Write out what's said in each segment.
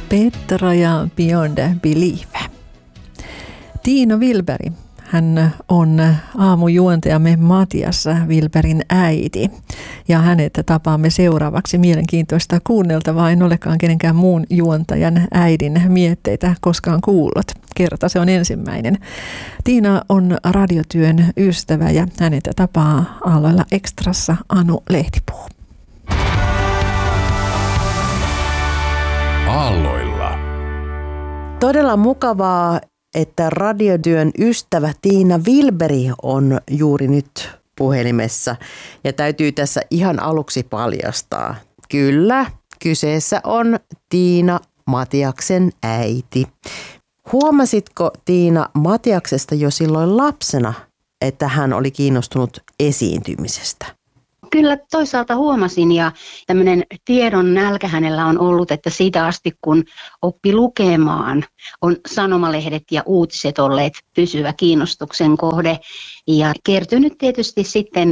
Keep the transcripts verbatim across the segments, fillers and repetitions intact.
Petra ja Beyond Belief. Tiina Wilberg, hän on aamujuontajamme Matias Wilbergin äiti ja hänet tapaamme seuraavaksi. Mielenkiintoista kuunneltavaa, en olekaan kenenkään muun juontajan äidin mietteitä koskaan kuullut. Kerta se on ensimmäinen. Tiina on radiotyön ystävä ja hänet tapaa Aalloilla Extrassa Anu Lehtipuu. Aalloilla. Todella mukavaa, että radiotyön ystävä Tiina Wilberg on juuri nyt puhelimessa. Ja täytyy tässä ihan aluksi paljastaa. Kyllä, kyseessä on Tiina Matiaksen äiti. Huomasitko Tiina Matiaksesta jo silloin lapsena, että hän oli kiinnostunut esiintymisestä? Kyllä toisaalta huomasin ja tämmöinen tiedon nälkä hänellä on ollut, että siitä asti kun oppi lukemaan, on sanomalehdet ja uutiset olleet pysyvä kiinnostuksen kohde ja kertynyt tietysti sitten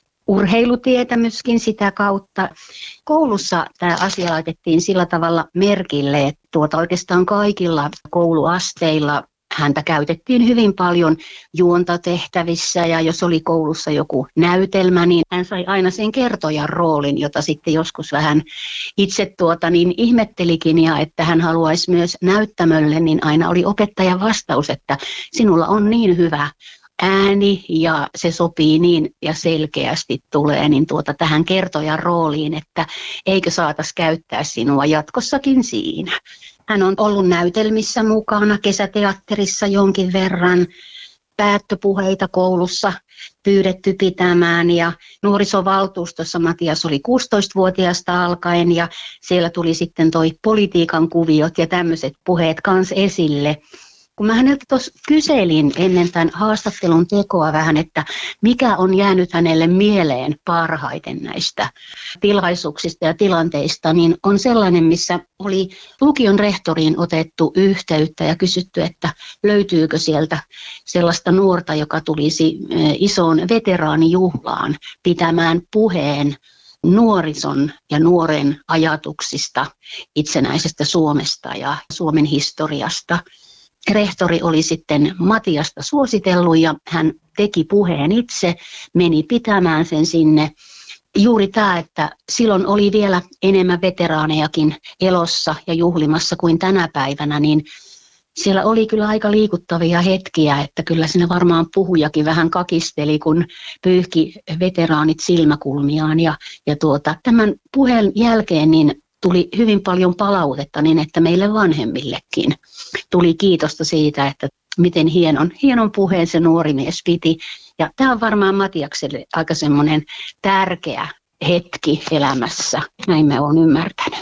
urheilutietämyskin sitä kautta. Koulussa tämä asia laitettiin sillä tavalla merkille, että tuota oikeastaan kaikilla kouluasteilla häntä käytettiin hyvin paljon juontatehtävissä ja jos oli koulussa joku näytelmä, niin hän sai aina sen kertojan roolin, jota sitten joskus vähän itse tuota niin ihmettelikin ja että hän haluaisi myös näyttämölle, niin aina oli opettajan vastaus, että sinulla on niin hyvä ääni ja se sopii niin ja selkeästi tulee niin tuota tähän kertojan rooliin, että eikö saatas käyttää sinua jatkossakin siinä. Hän on ollut näytelmissä mukana, kesäteatterissa jonkin verran, päättöpuheita koulussa pyydetty pitämään ja nuorisovaltuustossa Matias oli kuusitoistavuotiaasta alkaen ja siellä tuli sitten toi politiikan kuviot ja tämmöiset puheet kans esille. Kun mä häneltä tuossa kyselin ennen tämän haastattelun tekoa vähän, että mikä on jäänyt hänelle mieleen parhaiten näistä tilaisuuksista ja tilanteista, niin on sellainen, missä oli lukion rehtoriin otettu yhteyttä ja kysytty, että löytyykö sieltä sellaista nuorta, joka tulisi isoon veteraanijuhlaan pitämään puheen nuorison ja nuoren ajatuksista itsenäisestä Suomesta ja Suomen historiasta. Rehtori oli sitten Matiasta suositellut ja hän teki puheen itse, meni pitämään sen sinne. Juuri tämä, että silloin oli vielä enemmän veteraanejakin elossa ja juhlimassa kuin tänä päivänä, niin siellä oli kyllä aika liikuttavia hetkiä, että kyllä siinä varmaan puhujakin vähän kakisteli, kun pyyhki veteraanit silmäkulmiaan. Ja, ja tuota, tämän puheen jälkeen niin tuli hyvin paljon palautetta niin, että meille vanhemmillekin tuli kiitosta siitä, että miten hienon, hienon puheen se nuori mies piti. Ja tämä on varmaan Matiakselle aika semmoinen tärkeä hetki elämässä, näin me olen ymmärtänyt.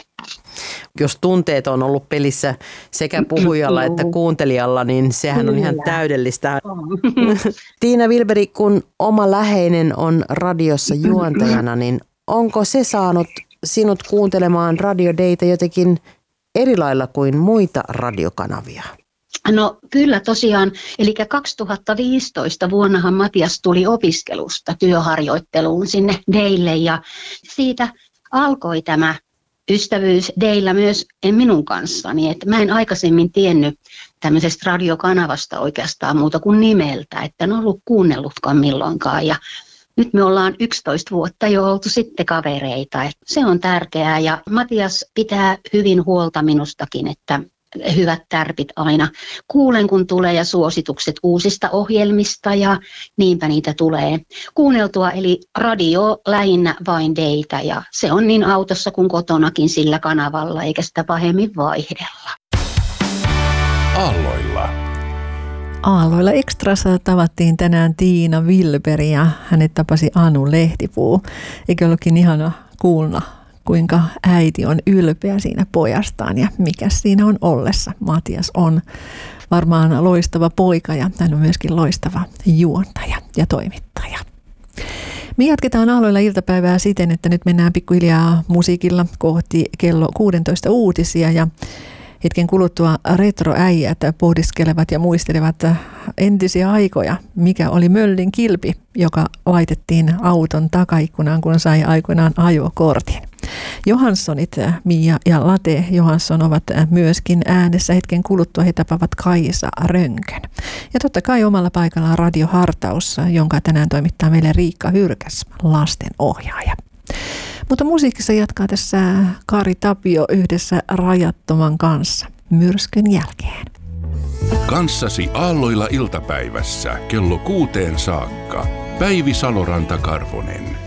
Jos tunteet on ollut pelissä sekä puhujalla että kuuntelijalla, niin sehän on ihan täydellistä. Tiina Wilberg, kun oma läheinen on radiossa juontajana, niin onko se saanut sinut kuuntelemaan radiodeitä jotenkin eri lailla kuin muita radiokanavia? No kyllä tosiaan, eli kaksituhattaviisitoista vuonnahan Matias tuli opiskelusta työharjoitteluun sinne Deille ja siitä alkoi tämä ystävyys Deillä myös minun kanssani. Että mä en aikaisemmin tiennyt tämmöisestä radiokanavasta oikeastaan muuta kuin nimeltä, että en ollut kuunnellutkaan milloinkaan ja nyt me ollaan yksitoista vuotta jo oltu sitten kavereita. Se on tärkeää ja Matias pitää hyvin huolta minustakin, että hyvät tärpit aina kuulen kun tulee ja suositukset uusista ohjelmista ja niinpä niitä tulee kuunneltua. Eli radio lähinnä vain Deitä ja se on niin autossa kuin kotonakin sillä kanavalla eikä sitä pahemmin vaihdella. Aalloilla. Aalloilla Extrassa tavattiin tänään Tiina Wilberg ja hänet tapasi Anu Lehtipuu. Eikö ollutkin ihana kuulla, kuinka äiti on ylpeä siinä pojastaan ja mikä siinä on ollessa. Matias on varmaan loistava poika ja hän on myöskin loistava juontaja ja toimittaja. Me jatketaan Aalloilla iltapäivää siten, että nyt mennään pikkuhiljaa musiikilla kohti kello kuusitoista uutisia ja hetken kuluttua retroäijät pohdiskelevat ja muistelevat entisiä aikoja, mikä oli möllin kilpi, joka laitettiin auton takaikkunaan, kun sai aikoinaan ajokortin. Johanssonit, Mia ja Late Johansson ovat myöskin äänessä. Hetken kuluttua he tapaavat Kaisa Rönkön. Ja totta kai omalla paikallaan radiohartaus, jonka tänään toimittaa meille Riikka Hyrkäs, lastenohjaaja. Mutta musiikissa jatkaa tässä Kari Tapio yhdessä Rajattoman kanssa myrskyn jälkeen. Kanssasi aalloilla iltapäivässä kello kuuteen saakka. Päivi Saloranta-Karvonen.